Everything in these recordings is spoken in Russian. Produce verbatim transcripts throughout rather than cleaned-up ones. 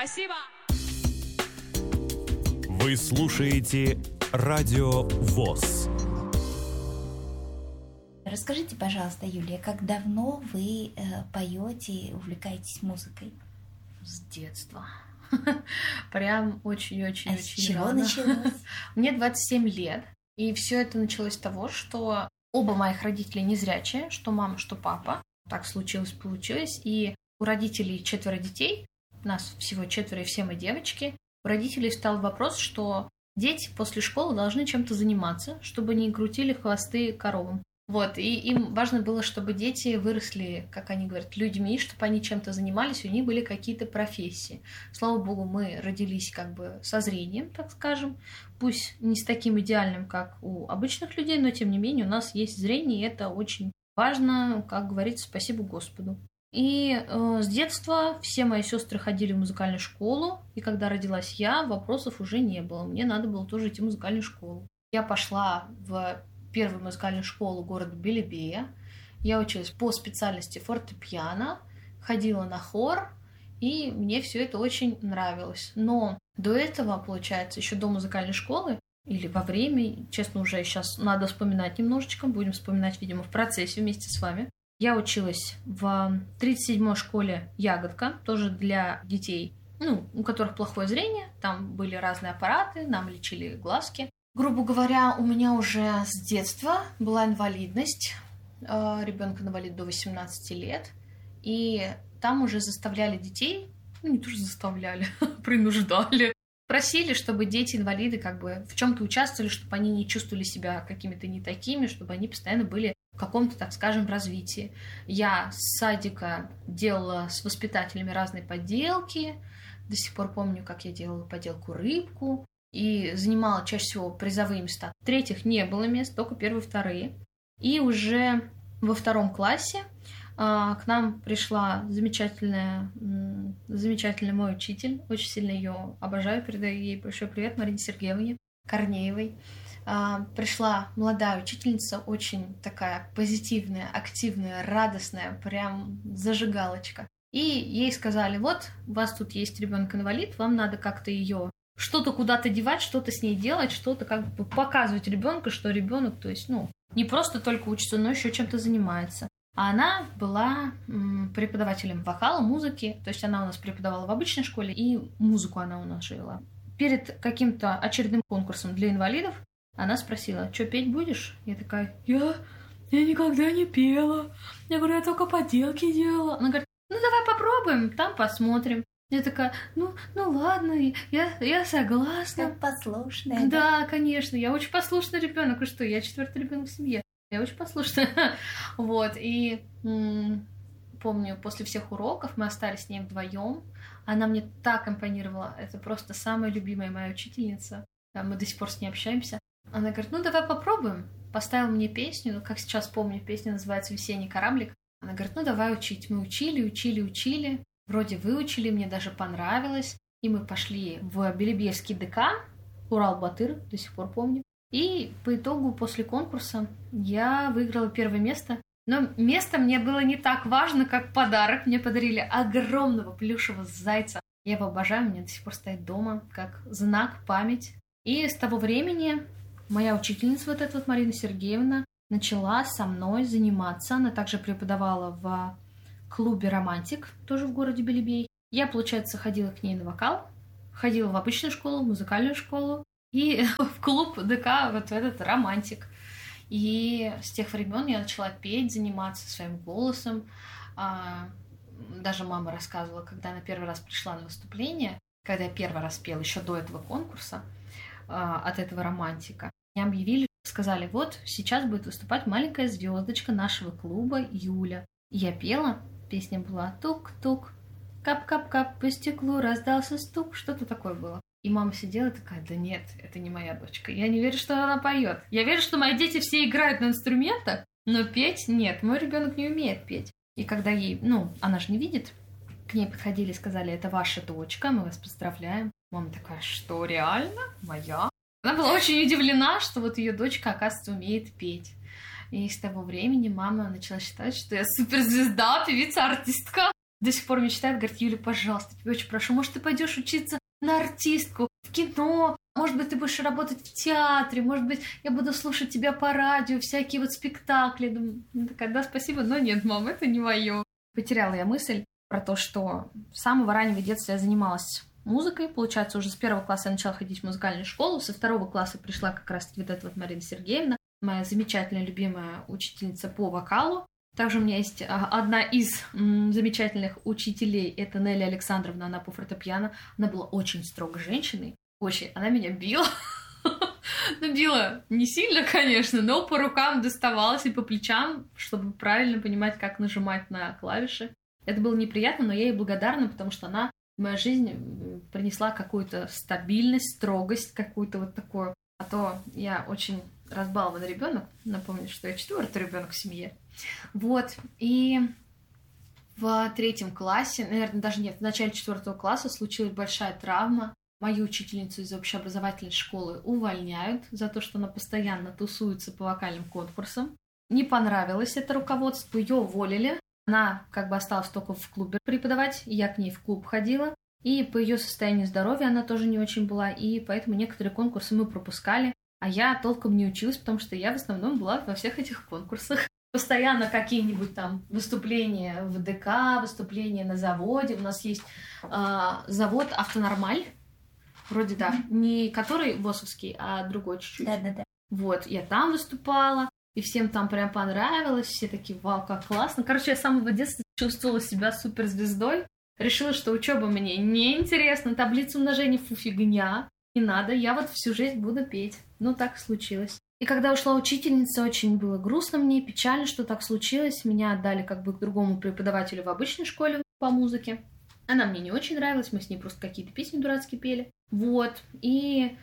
Спасибо. Вы слушаете Радио ВОС. Расскажите, пожалуйста, Юлия, как давно вы э, поете и увлекаетесь музыкой? С детства. Прям очень-очень-очень А с чего рано. началось? Мне двадцать семь лет, и все это началось с того, что оба моих родителя незрячие, что мама, что папа. Так случилось, получилось. И у родителей четверо детей, нас всего четверо, и все мы девочки. У родителей стал вопрос, что дети после школы должны чем-то заниматься, чтобы не крутили хвосты коровам. Вот, и им важно было, чтобы дети выросли, как они говорят, людьми, чтобы они чем-то занимались, у них были какие-то профессии. Слава богу, мы родились как бы со зрением, так скажем, пусть не с таким идеальным, как у обычных людей, но тем не менее у нас есть зрение, и это очень важно, как говорится, спасибо Господу. И э, с детства все мои сестры ходили в музыкальную школу, и когда родилась я, вопросов уже не было, мне надо было тоже идти в музыкальную школу. Я пошла в первую музыкальную школу города Белебея. Я училась по специальности фортепиано, ходила на хор, и мне все это очень нравилось. Но до этого, получается, еще до музыкальной школы, или во время, честно, уже сейчас надо вспоминать немножечко, будем вспоминать, видимо, в процессе вместе с вами. Я училась в тридцать седьмой школе «Ягодка», тоже для детей, ну, у которых плохое зрение, там были разные аппараты, нам лечили глазки. Грубо говоря, у меня уже с детства была инвалидность, ребенок-инвалид до восемнадцати лет, и там уже заставляли детей, ну не тоже заставляли, принуждали, просили, чтобы дети-инвалиды как бы в чем-то участвовали, чтобы они не чувствовали себя какими-то не такими, чтобы они постоянно были в каком-то, так скажем, развитии. Я с садика делала с воспитателями разные поделки, до сих пор помню, как я делала поделку «Рыбку», и занимала чаще всего призовые места. Третьих не было мест, только первые, вторые. И уже во втором классе а, к нам пришла замечательная, м, замечательный мой учитель. Очень сильно ее обожаю, передаю ей большой привет, Марине Сергеевне Корнеевой. А, пришла молодая учительница, очень такая позитивная, активная, радостная, прям зажигалочка. И ей сказали: вот, у вас тут есть ребенок-инвалид, вам надо как-то ее что-то куда-то девать, что-то с ней делать, что-то как бы показывать ребенку, что ребенок, то есть, ну, не просто только учится, но еще чем-то занимается. А она была м, преподавателем вокала, музыки, то есть она у нас преподавала в обычной школе, и музыку она у нас жила. Перед каким-то очередным конкурсом для инвалидов она спросила: что, петь будешь? Я такая: я, я никогда не пела. Я говорю: я только поделки делала. Она говорит: ну давай попробуем, там посмотрим. Я такая: ну, ну ладно, я, я согласна. Как послушная. Да, да, конечно, я очень послушный ребенок. И что, я четвертый ребенок в семье. Я очень послушная. Вот, и м- помню, после всех уроков мы остались с ней вдвоем. Она мне так импонировала. Это просто самая любимая моя учительница. Мы до сих пор с ней общаемся. Она говорит: ну давай попробуем. Поставила мне песню, как сейчас помню, песня называется «Весенний кораблик». Она говорит: ну давай учить. Мы учили, учили, учили. Вроде выучили, мне даже понравилось. И мы пошли в Белебеевский ДК, Урал-Батыр, до сих пор помню. И по итогу после конкурса я выиграла первое место. Но место мне было не так важно, как подарок. Мне подарили огромного плюшевого зайца. Я его обожаю, у меня до сих пор стоит дома, как знак, память. И с того времени моя учительница, вот эта вот Марина Сергеевна, начала со мной заниматься. Она также преподавала в клубе «Романтик», тоже в городе Белебей. Я, получается, ходила к ней на вокал, ходила в обычную школу, в музыкальную школу и в клуб ДК, вот этот «Романтик». И с тех времен я начала петь, заниматься своим голосом. Даже мама рассказывала, когда она первый раз пришла на выступление, когда я первый раз пела, еще до этого конкурса, от этого «Романтика», мне объявили, сказали: вот сейчас будет выступать маленькая звездочка нашего клуба Юля. И я пела. Песня была «Тук-тук, кап-кап-кап, по стеклу раздался стук», что-то такое было. И мама сидела такая: да нет, это не моя дочка. Я не верю, что она поет. Я верю, что мои дети все играют на инструментах, но петь нет, мой ребенок не умеет петь. И когда ей, ну, она же не видит, к ней подходили и сказали: это ваша дочка, мы вас поздравляем. Мама такая: что, реально? Моя? Она была очень удивлена, что вот ее дочка, оказывается, умеет петь. И с того времени мама начала считать, что я суперзвезда, певица, артистка. до сих пор мечтает, говорит: Юля, пожалуйста, тебя очень прошу, может, ты пойдешь учиться на артистку, в кино, может быть, ты будешь работать в театре, может быть, я буду слушать тебя по радио, всякие вот спектакли. Думаю, ну, такая, да, спасибо, но нет, мам, это не мое. Потеряла я мысль про то, что с самого раннего детства я занималась музыкой. Получается, уже с первого класса я начала ходить в музыкальную школу, со второго класса пришла как раз вот эта вот Марина Сергеевна, моя замечательная, любимая учительница по вокалу. Также у меня есть одна из м, замечательных учителей, это Нелли Александровна, она по фортепиано. Она была очень строгой женщиной, очень. Она меня била. Ну, била не сильно, конечно, но по рукам доставалась и по плечам, чтобы правильно понимать, как нажимать на клавиши. Это было неприятно, но я ей благодарна, потому что она в мою жизнь принесла какую-то стабильность, строгость, какую-то вот такую. А то я очень разбалованный ребенок. Напомню, что я четвертый ребенок в семье. Вот. И в третьем классе, наверное, даже нет, в начале четвертого класса случилась большая травма. Мою учительницу из общеобразовательной школы увольняют за то, что она постоянно тусуется по вокальным конкурсам. Не понравилось это руководству, ее уволили. Она как бы осталась только в клубе преподавать, я к ней в клуб ходила. И по ее состоянию здоровья она тоже не очень была, и поэтому некоторые конкурсы мы пропускали. А я толком не училась, потому что я в основном была во всех этих конкурсах. Постоянно какие-нибудь там выступления в ДК, выступления на заводе. У нас есть э, завод «Автонормаль». Вроде да. Не который ВОСовский, а другой чуть-чуть. Да-да-да. Вот, я там выступала, и всем там прям понравилось. Все такие: вау, как классно. Короче, я с самого детства чувствовала себя суперзвездой. Решила, что учеба мне неинтересна, таблица умножения фу, фигня. Не надо, я вот всю жизнь буду петь. Ну, так случилось. И когда ушла учительница, очень было грустно мне, печально, что так случилось. Меня отдали как бы к другому преподавателю в обычной школе по музыке. Она мне не очень нравилась, мы с ней просто какие-то песни дурацкие пели. Вот. И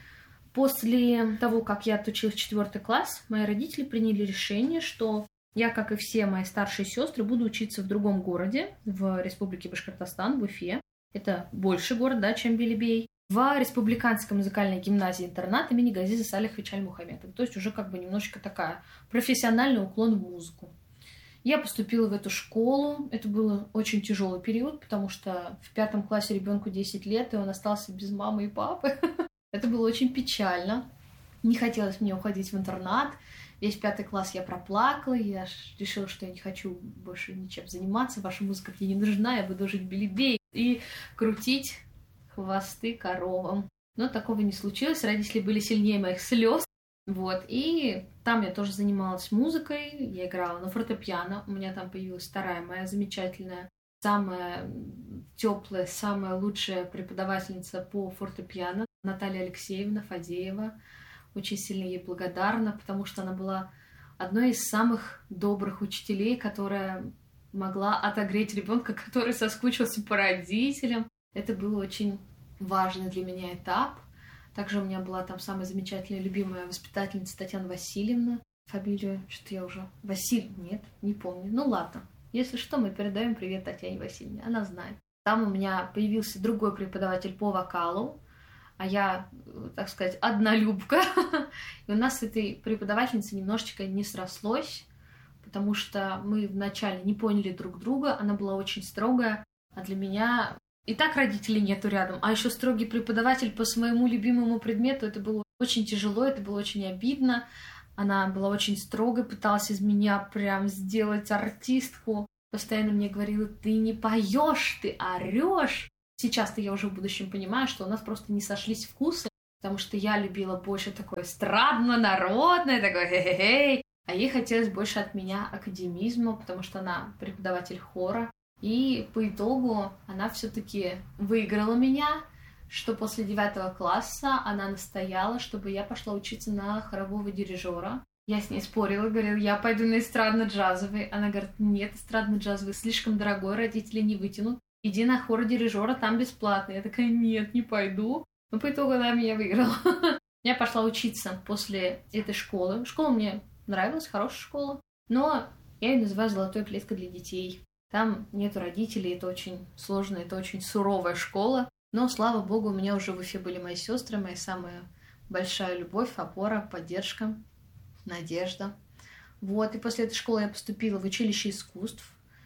после того, как я отучилась в четвертый класс, мои родители приняли решение, что я, как и все мои старшие сестры, буду учиться в другом городе, в Республике Башкортостан, в Уфе. Это больше город, да, чем Белебей. В Республиканской музыкальной гимназии-интернат имени Газиза Салиховича Аль-Мухаммедова. То есть уже как бы немножечко такая профессиональный уклон в музыку. Я поступила в эту школу. Это был очень тяжелый период, потому что в пятом классе ребенку десять лет, и он остался без мамы и папы. Это было очень печально. Не хотелось мне уходить в интернат. Весь пятый класс я проплакала, я решила, что я не хочу больше ничем заниматься, ваша музыка мне не нужна, я буду жить в Белебее и крутить хвосты коровам. Но такого не случилось, родители были сильнее моих слез. Вот, и там я тоже занималась музыкой, я играла на фортепиано, у меня там появилась вторая моя замечательная, самая теплая, самая лучшая преподавательница по фортепиано, Наталья Алексеевна Фадеева. Очень сильно ей благодарна, потому что она была одной из самых добрых учителей, которая могла отогреть ребенка, который соскучился по родителям. Это был очень важный для меня этап. Также у меня была там самая замечательная, любимая воспитательница Татьяна Васильевна. Фамилию что-то я уже... Василь? Нет, не помню. Ну ладно. Если что, мы передаем привет Татьяне Васильевне. Она знает. Там у меня появился другой преподаватель по вокалу, а я, так сказать, однолюбка. И у нас с этой преподавательницей немножечко не срослось, потому что мы вначале не поняли друг друга. Она была очень строгая, а для меня... И так родителей нету рядом, а еще строгий преподаватель по своему любимому предмету. Это было очень тяжело, это было очень обидно. Она была очень строгой, пыталась из меня прям сделать артистку. Постоянно мне говорила: ты не поешь, ты орешь. Сейчас-то я уже в будущем понимаю, что у нас просто не сошлись вкусы, потому что я любила больше такое эстрадно-народное, такое хе-хе-хей, а ей хотелось больше от меня академизма, потому что она преподаватель хора. И по итогу она все-таки выиграла меня, что после девятого класса она настояла, чтобы я пошла учиться на хорового дирижера. Я с ней спорила, говорила: я пойду на эстрадно-джазовый. Она говорит: нет, эстрадно-джазовый слишком дорогой, родители не вытянут. Иди на хор дирижера, там бесплатно. Я такая: нет, не пойду. Но по итогу она меня выиграла. Я пошла учиться после этой школы. Школа мне нравилась, хорошая школа. Но я ее называю «золотой клеткой для детей». Там нету родителей, это очень сложная, это очень суровая школа. Но, слава богу, у меня уже в Уфе были мои сестры, моя самая большая любовь, опора, поддержка, надежда. Вот, и после этой школы я поступила в училище искусств.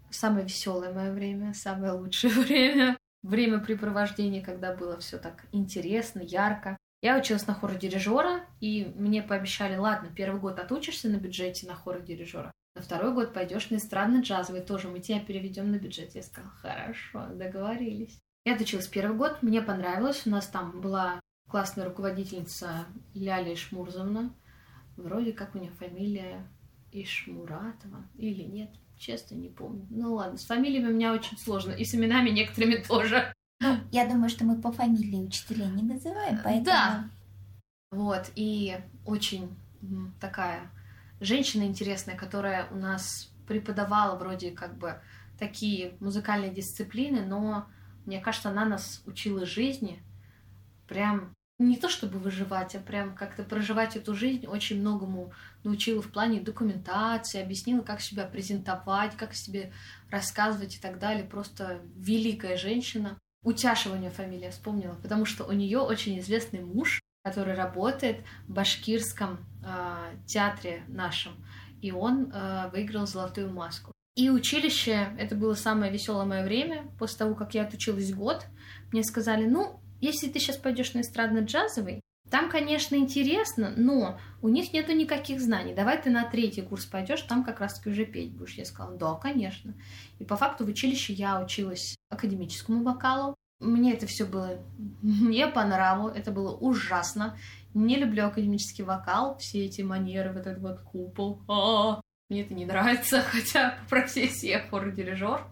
самое веселое мое время, самое лучшее время, времяпрепровождение, когда было все так интересно, ярко. Я училась на хородирижера, и мне пообещали, ладно, первый год отучишься на бюджете на хородирижера, на второй год пойдешь на эстрадно-джазовый, тоже мы тебя переведем на бюджет. Я сказала, хорошо, договорились. Я отучилась первый год, мне понравилось, у нас там была классная руководительница Ляля Ишмурзовна, вроде как у нее фамилия Ишмуратова или нет, честно не помню. Ну ладно, с фамилиями у меня очень сложно, и с именами некоторыми тоже. Ну, я думаю, что мы по фамилии учителей не называем, поэтому... Да. Вот, и очень такая женщина интересная, которая у нас преподавала вроде как бы такие музыкальные дисциплины, но мне кажется, она нас учила жизни, прям не то чтобы выживать, а прям как-то проживать эту жизнь, очень многому научила в плане документации, объяснила, как себя презентовать, как себе рассказывать и так далее. Просто великая женщина. Утяшева у нее фамилия, вспомнила, потому что у нее очень известный муж, который работает в башкирском э, театре нашем, и он э, выиграл «Золотую маску». И училище, это было самое веселое мое время. После того, как я отучилась год, мне сказали, ну, если ты сейчас пойдешь на эстрадно-джазовый, там, конечно, интересно, но у них нету никаких знаний. Давай ты на третий курс пойдешь, там как раз-таки уже петь будешь. Я сказала, да, конечно. И по факту в училище я училась академическому вокалу. Мне это все было не по нраву, это было ужасно. Не люблю академический вокал, все эти манеры, вот этот вот купол. А-а-а. Мне это не нравится, хотя по профессии я хородирижер.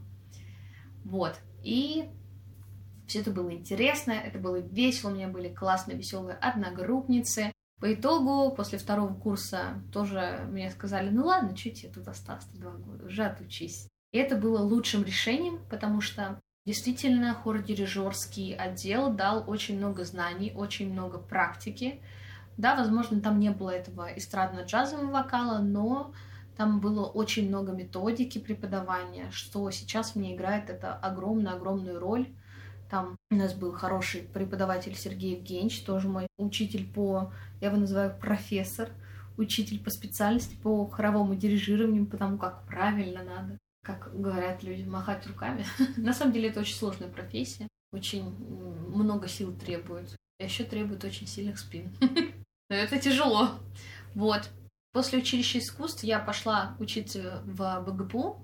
Вот. И все это было интересно, это было весело, у меня были классные, веселые одногруппницы. По итогу, после второго курса тоже мне сказали, ну ладно, что тебе тут осталось два года, уже отучись. И это было лучшим решением, потому что действительно хородирижерский отдел дал очень много знаний, очень много практики. Да, возможно, там не было этого эстрадно-джазового вокала, но там было очень много методики преподавания, что сейчас мне играет это огромную-огромную роль. Там у нас был хороший преподаватель Сергей Евгеньевич, тоже мой учитель по, я его называю профессор, учитель по специальности по хоровому дирижированию, потому как правильно надо, как говорят люди, махать руками. На самом деле это очень сложная профессия, очень много сил требует, а еще требует очень сильных спин. Но это тяжело. Вот. После училища искусств я пошла учиться в БГПУ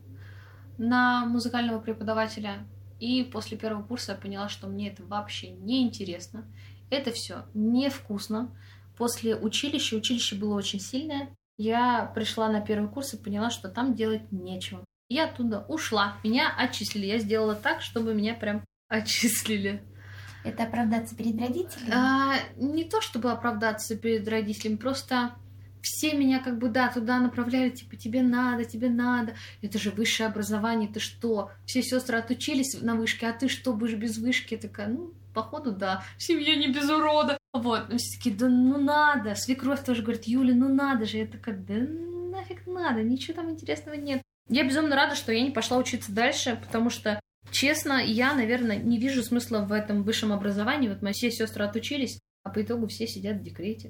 на музыкального преподавателя. И после первого курса я поняла, что мне это вообще не интересно. Это все невкусно. После училища, училище было очень сильное, я пришла на первый курс и поняла, что там делать нечего. Я оттуда ушла, меня отчислили. Я сделала так, чтобы меня прям отчислили. Это оправдаться перед родителями? А, не то, чтобы оправдаться перед родителями, просто... Все меня как бы, да, туда направляли, типа, тебе надо, тебе надо. Это же высшее образование, ты что? Все сестры отучились на вышке, а ты что, будешь без вышки? Я такая, ну, походу, да, семья не без урода. Вот, ну, все такие, да ну надо. Свекровь тоже говорит, Юля, ну надо же. Я такая, да нафиг надо, ничего там интересного нет. Я безумно рада, что я не пошла учиться дальше, потому что, честно, я, наверное, не вижу смысла в этом высшем образовании. Вот мои все сестры отучились, а по итогу все сидят в декрете.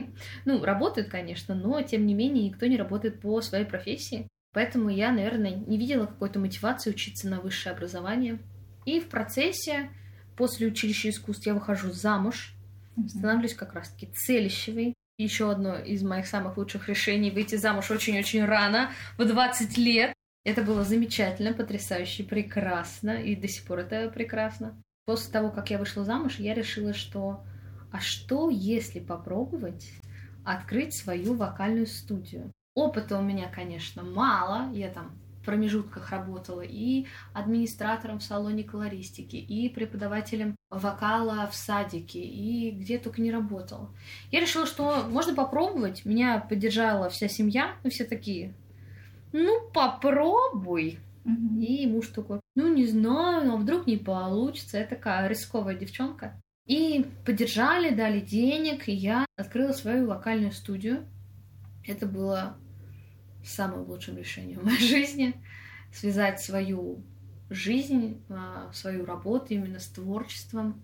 Ну, работают, конечно, но, тем не менее, никто не работает по своей профессии. Поэтому я, наверное, не видела какой-то мотивации учиться на высшее образование. И в процессе, после училища искусств, я выхожу замуж, становлюсь как раз-таки целищевой. Еще одно из моих самых лучших решений — выйти замуж очень-очень рано, в двадцать лет. Это было замечательно, потрясающе, прекрасно, и до сих пор это прекрасно. После того, как я вышла замуж, я решила, что... А что, если попробовать открыть свою вокальную студию? Опыта у меня, конечно, мало. Я там в промежутках работала и администратором в салоне колористики, и преподавателем вокала в садике, и где только не работала. Я решила, что можно попробовать. Меня поддержала вся семья, ну все такие, ну попробуй. Mm-hmm. И муж такой, ну не знаю, ну а вдруг не получится. Я такая рисковая девчонка. И поддержали, дали денег, и я открыла свою вокальную студию. Это было самым лучшим решением в моей жизни. Связать свою жизнь, свою работу именно с творчеством.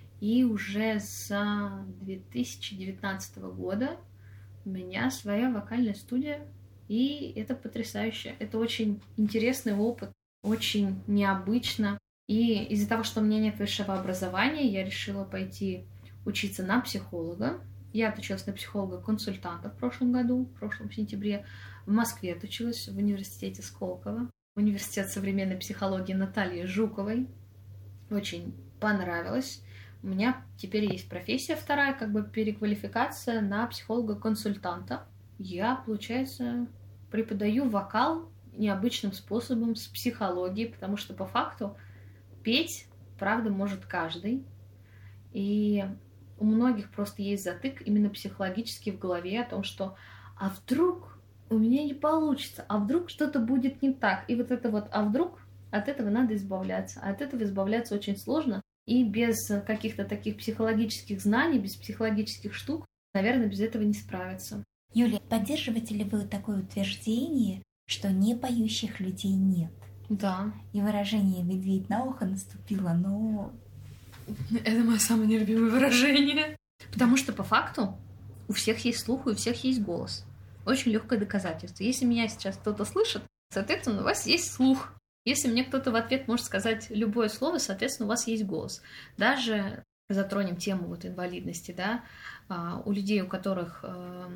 И уже с две тысячи девятнадцатого года у меня своя вокальная студия. И это потрясающе. Это очень интересный опыт. очень необычно. И из-за того, что у меня нет высшего образования, я решила пойти учиться на психолога. Я отучилась на психолога-консультанта в прошлом году, в прошлом сентябре. В Москве отучилась в университете Сколково. Университет современной психологии Натальи Жуковой. Очень понравилось. У меня теперь есть профессия вторая, как бы переквалификация на психолога-консультанта. Я, получается, преподаю вокал необычным способом с психологией, потому что по факту петь, правда, может каждый. И у многих просто есть затык именно психологически в голове о том, что а вдруг у меня не получится, а вдруг что-то будет не так. И вот это вот «а вдруг» от этого надо избавляться. А от этого избавляться очень сложно. И без каких-то таких психологических знаний, без психологических штук, наверное, без этого не справиться. Юлия, поддерживаете ли вы такое утверждение, что не поющих людей нет? Да. И выражение «медведь на ухо наступило», но... Это мое самое нелюбимое выражение. Потому что по факту у всех есть слух, и у всех есть голос. Очень легкое доказательство. Если меня сейчас кто-то слышит, соответственно, у вас есть слух. Если мне кто-то в ответ может сказать любое слово, соответственно, у вас есть голос. Даже затронем тему вот инвалидности, да, у людей, у которых э,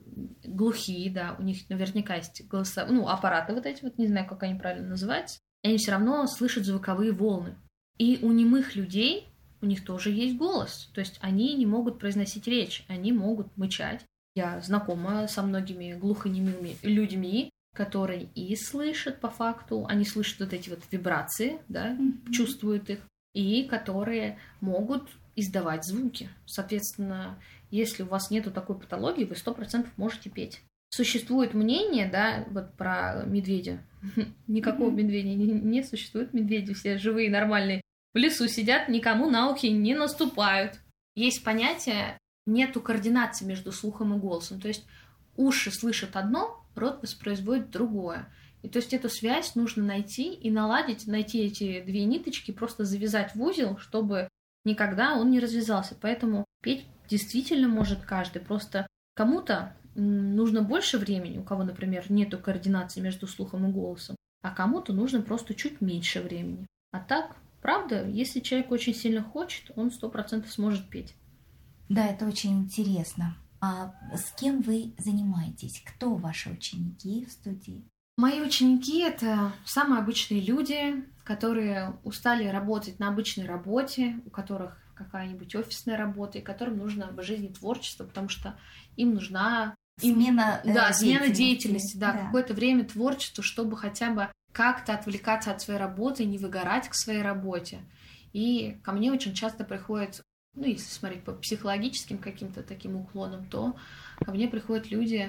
глухие, да, у них наверняка есть голоса, ну, аппараты вот эти вот, не знаю, как они правильно называются, они все равно слышат звуковые волны. И у немых людей у них тоже есть голос, то есть они не могут произносить речь, они могут мычать. Я знакома со многими глухонемыми людьми, которые и слышат по факту, они слышат вот эти вот вибрации, да, mm-hmm. чувствуют их, и которые могут издавать звуки. Соответственно, если у вас нету такой патологии, вы сто процентов можете петь. Существует мнение, да, вот про медведя. Никакого mm-hmm. медведя не, не существует. Медведи все живые, нормальные. В лесу сидят, никому на ухи не наступают. Есть понятие, нету координации между слухом и голосом. То есть уши слышат одно, рот воспроизводит другое. И то есть эту связь нужно найти и наладить, найти эти две ниточки, просто завязать в узел, чтобы никогда он не развязался. Поэтому петь действительно может каждый. Просто кому-то нужно больше времени, у кого, например, нету координации между слухом и голосом, а кому-то нужно просто чуть меньше времени. А так, правда, если человек очень сильно хочет, он сто процентов сможет петь. Да, это очень интересно. А с кем вы занимаетесь? Кто ваши ученики в студии? Мои ученики — это самые обычные люди, которые устали работать на обычной работе, у которых какая-нибудь офисная работа, и которым нужно в жизни творчество, потому что им нужна им, смена, да, э, смена деятельности, деятельности, да, да. какое-то время творчества, чтобы хотя бы как-то отвлекаться от своей работы, не выгорать к своей работе. И ко мне очень часто приходят, ну, если смотреть по психологическим каким-то таким уклонам, то ко мне приходят люди,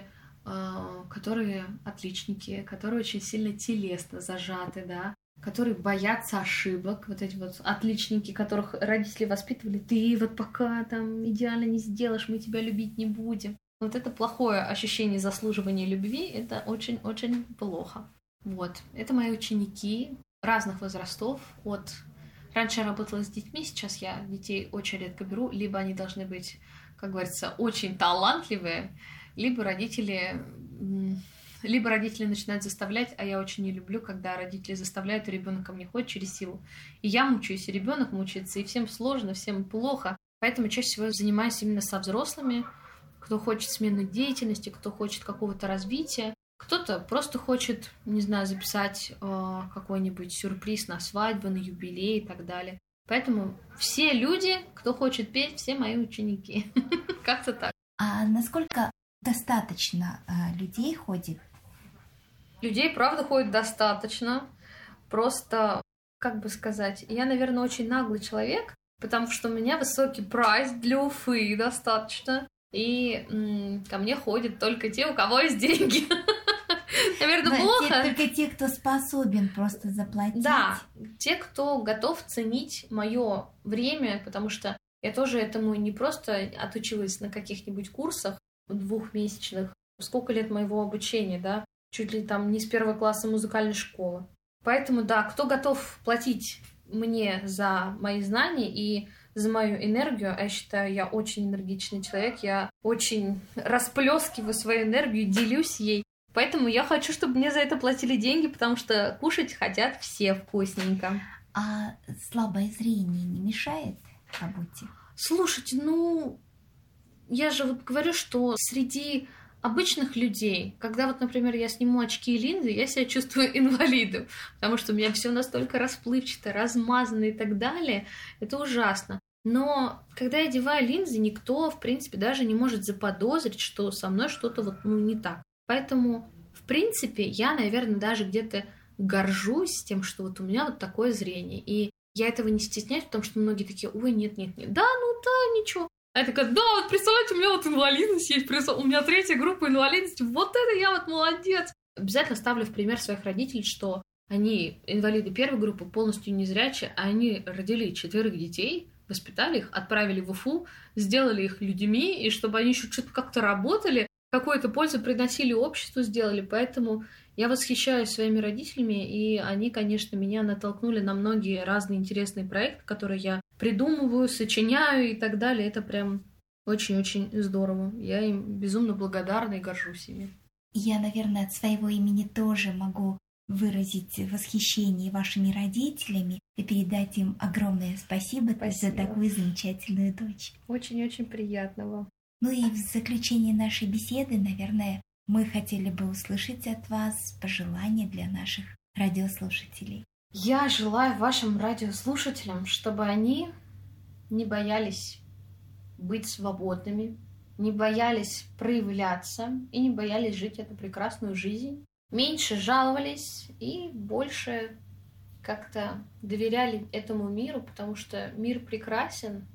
которые отличники, которые очень сильно телесно зажаты, да, которые боятся ошибок, вот эти вот отличники, которых родители воспитывали, ты вот пока там идеально не сделаешь, мы тебя любить не будем. Вот это плохое ощущение заслуживания любви, это очень-очень плохо. Вот, это мои ученики разных возрастов, от... Раньше я работала с детьми, сейчас я детей очень редко беру, либо они должны быть, как говорится, очень талантливые, либо родители, либо родители начинают заставлять, а я очень не люблю, когда родители заставляют, и ребенок ко мне ходит через силу. И я мучаюсь, и ребенок мучается, и всем сложно, всем плохо. Поэтому чаще всего я занимаюсь именно со взрослыми, кто хочет смены деятельности, кто хочет какого-то развития. Кто-то просто хочет, не знаю, записать э, какой-нибудь сюрприз на свадьбу, на юбилей и так далее. Поэтому все люди, кто хочет петь, все мои ученики. Как-то так. А насколько достаточно э, людей ходит? Людей, правда, ходит достаточно. Просто, как бы сказать, я, наверное, очень наглый человек, потому что у меня высокий прайс для Уфы достаточно. И м- ко мне ходят только те, у кого есть деньги. Наверное, да, плохо. Те, только те, кто способен просто заплатить. Да, те, кто готов ценить мое время, потому что я тоже этому не просто отучилась на каких-нибудь курсах двухмесячных. Сколько лет моего обучения, да? Чуть ли там не с первого класса музыкальной школы. Поэтому, да, кто готов платить мне за мои знания и за мою энергию, а я считаю, я очень энергичный человек, я очень расплескиваю свою энергию, делюсь ей, Поэтому я хочу, чтобы мне за это платили деньги, потому что кушать хотят все вкусненько. А слабое зрение не мешает работе? Слушайте, ну, я же вот говорю, что среди обычных людей, когда вот, например, я сниму очки и линзы, я себя чувствую инвалидом, потому что у меня все настолько расплывчато, размазано и так далее. Это ужасно. Но когда я одеваю линзы, никто, в принципе, даже не может заподозрить, что со мной что-то вот, ну, не так. Поэтому, в принципе, я, наверное, даже где-то горжусь тем, что вот у меня вот такое зрение. И я этого не стесняюсь, потому что многие такие: ой, нет-нет-нет, да, ну да, ничего. А я такая: да, вот представляете, у меня вот инвалидность есть, у меня третья группа инвалидности, вот это я вот молодец. Обязательно ставлю в пример своих родителей, что они инвалиды первой группы, полностью незрячие, а они родили четверых детей, воспитали их, отправили в Уфу, сделали их людьми, и чтобы они еще что-то как-то работали, какую-то пользу приносили обществу, сделали. Поэтому я восхищаюсь своими родителями, и они, конечно, меня натолкнули на многие разные интересные проекты, которые я придумываю, сочиняю и так далее. Это прям очень-очень здорово. Я им безумно благодарна и горжусь ими. Я, наверное, от своего имени тоже могу выразить восхищение вашими родителями и передать им огромное спасибо, спасибо. За такую замечательную дочь. Очень-очень приятно вам. Ну и в заключение нашей беседы, наверное, мы хотели бы услышать от вас пожелания для наших радиослушателей. Я желаю вашим радиослушателям, чтобы они не боялись быть свободными, не боялись проявляться и не боялись жить эту прекрасную жизнь, меньше жаловались и больше как-то доверяли этому миру, потому что мир прекрасен,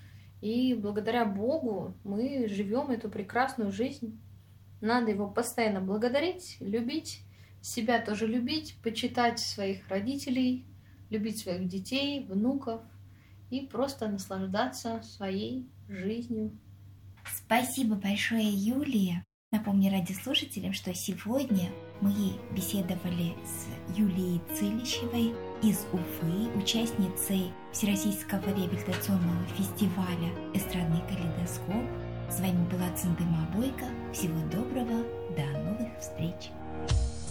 и благодаря Богу мы живем эту прекрасную жизнь. Надо его постоянно благодарить, любить, себя тоже любить, почитать своих родителей, любить своих детей, внуков и просто наслаждаться своей жизнью. Спасибо большое, Юлия. Напомню радиослушателям, что сегодня мы беседовали с Юлией Цилищевой из Уфы, участницей Всероссийского реабилитационного фестиваля эстрадной